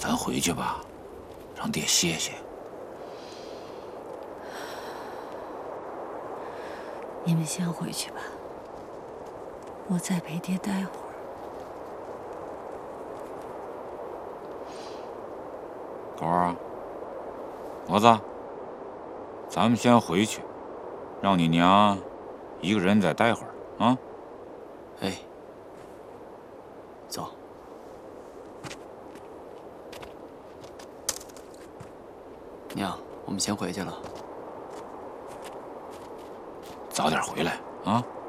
咱回去吧，让爹歇歇。 你们先回去吧，我再陪爹待会儿。 狗儿，蛾子，咱们先回去，让你娘一个人再待会儿啊。 哎，走。娘，我们先回去了。 早点回来啊。